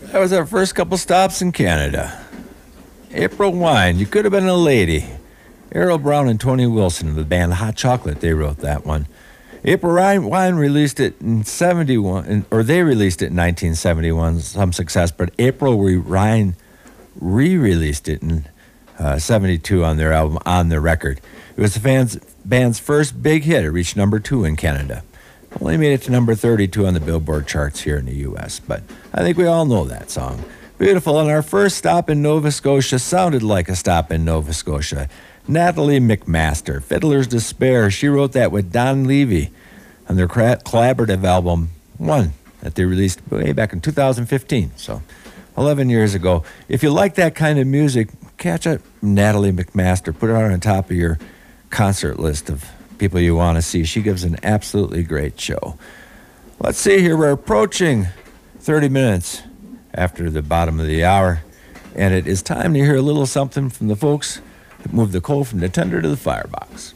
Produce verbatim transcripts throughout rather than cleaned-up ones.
That was our first couple stops in Canada. April Wine, You Could Have Been a Lady. Errol Brown and Tony Wilson of the band Hot Chocolate, they wrote that one. April Wine released it in seventy-one, or they released it in nineteen seventy-one, some success, but April Wine re-released it in uh, seventy-two on their album, On the Record. It was the fans, band's first big hit. It reached number two in Canada. Only made it to number thirty-two on the Billboard charts here in the U S, but I think we all know that song. Beautiful, and our first stop in Nova Scotia sounded like a stop in Nova Scotia. Natalie McMaster, Fiddler's Despair. She wrote that with Don Levy on their collaborative album, One, that they released way back in two thousand fifteen, so eleven years ago. If you like that kind of music, catch up Natalie McMaster. Put her on top of your concert list of people you want to see. She gives an absolutely great show. Let's see here. We're approaching thirty minutes after the bottom of the hour, and it is time to hear a little something from the folks that move the coal from the tender to the firebox.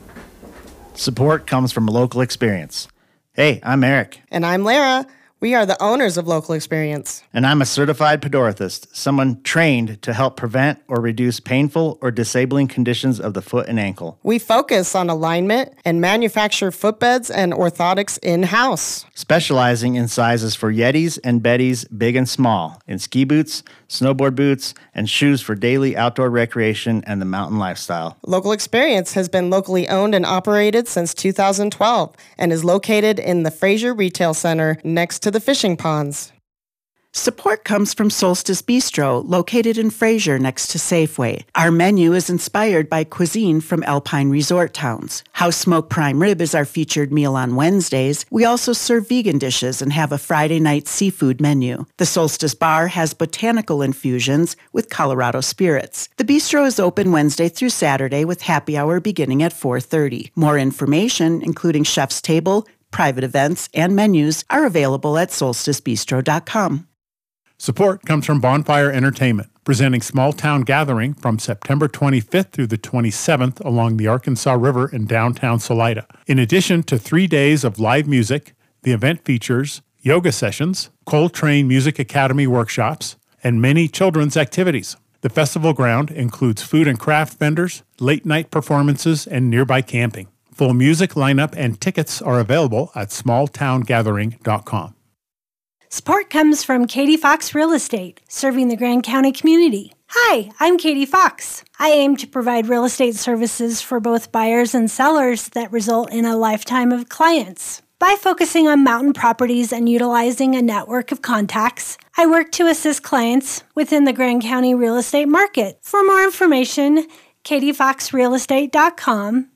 Support comes from local experience. Hey, I'm Eric. And I'm Lara. We are the owners of Local Experience. And I'm a certified podorthist, someone trained to help prevent or reduce painful or disabling conditions of the foot and ankle. We focus on alignment and manufacture footbeds and orthotics in-house. Specializing in sizes for Yetis and Bettys, big and small, in ski boots, snowboard boots, and shoes for daily outdoor recreation and the mountain lifestyle. Local Experience has been locally owned and operated since two thousand twelve and is located in the Fraser Retail Center next to the fishing ponds. Support comes from Solstice Bistro, located in Fraser next to Safeway. Our menu is inspired by cuisine from Alpine resort towns. House Smoked Prime Rib is our featured meal on Wednesdays. We also serve vegan dishes and have a Friday night seafood menu. The Solstice Bar has botanical infusions with Colorado spirits. The bistro is open Wednesday through Saturday with happy hour beginning at four thirty. More information, including chef's table, private events, and menus, are available at solstice bistro dot com. Support comes from Bonfire Entertainment, presenting Small Town Gathering from September twenty-fifth through the twenty-seventh along the Arkansas River in downtown Salida. In addition to three days of live music, the event features yoga sessions, Coltrane Music Academy workshops, and many children's activities. The festival ground includes food and craft vendors, late-night performances, and nearby camping. Full music lineup and tickets are available at small town gathering dot com. Support comes from Katie Fox Real Estate, serving the Grand County community. Hi, I'm Katie Fox. I aim to provide real estate services for both buyers and sellers that result in a lifetime of clients. By focusing on mountain properties and utilizing a network of contacts, I work to assist clients within the Grand County real estate market. For more information, katie fox real estate dot com.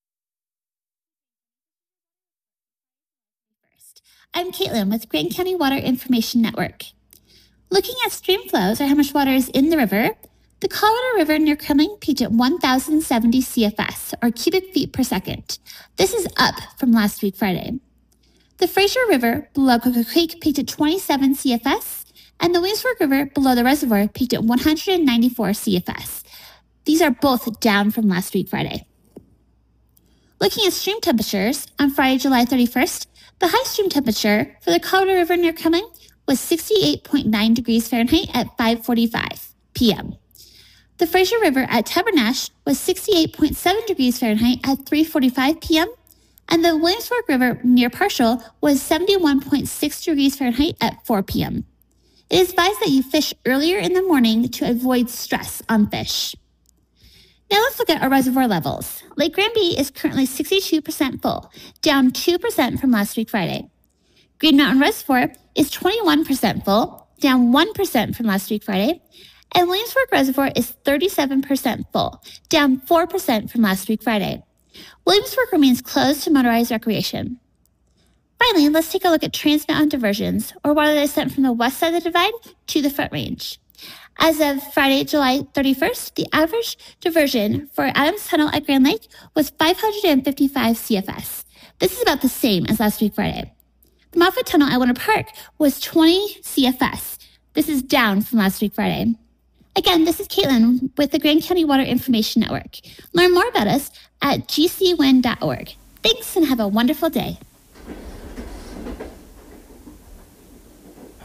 I'm Caitlin with Grand County Water Information Network. Looking at stream flows or how much water is in the river, the Colorado River near Kremling peaked at one thousand seventy C F S, or cubic feet per second. This is up from last week Friday. The Fraser River below Cocoa Creek peaked at twenty-seven C F S, and the Williamsburg River below the reservoir peaked at one hundred ninety-four C F S. These are both down from last week Friday. Looking at stream temperatures, on Friday, July thirty-first, the high stream temperature for the Colorado River near Kremling was sixty-eight point nine degrees Fahrenheit at five forty-five p.m. The Fraser River at Tabernash was sixty-eight point seven degrees Fahrenheit at three forty-five p.m., and the Williamsburg River near Parshall was seventy-one point six degrees Fahrenheit at four p.m. It is advised that you fish earlier in the morning to avoid stress on fish. Now let's look at our reservoir levels. Lake Granby is currently sixty-two percent full, down two percent from last week Friday. Green Mountain Reservoir is twenty-one percent full, down one percent from last week Friday. And Williamsburg Reservoir is thirty-seven percent full, down four percent from last week Friday. Williamsburg remains closed to motorized recreation. Finally, let's take a look at Trans Mountain diversions, or water that is sent from the west side of the divide to the Front Range. As of Friday, July thirty-first, the average diversion for Adams Tunnel at Grand Lake was five hundred fifty-five C F S. This is about the same as last week Friday. The Moffett Tunnel at Winter Park was twenty C F S. This is down from last week Friday. Again, this is Caitlin with the Grand County Water Information Network. Learn more about us at g c win dot org. Thanks and have a wonderful day.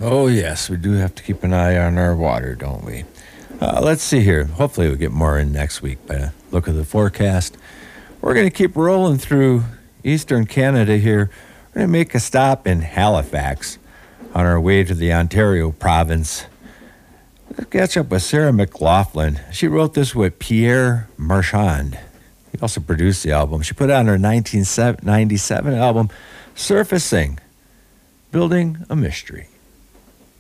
Oh, yes, we do have to keep an eye on our water, don't we? Uh, let's see here. Hopefully we'll get more in next week by the look of the forecast. We're going to keep rolling through eastern Canada here. We're going to make a stop in Halifax on our way to the Ontario province. Let's catch up with Sarah McLaughlin. She wrote this with Pierre Marchand. He also produced the album. She put out her nineteen ninety-seven album, Surfacing, Building a Mystery.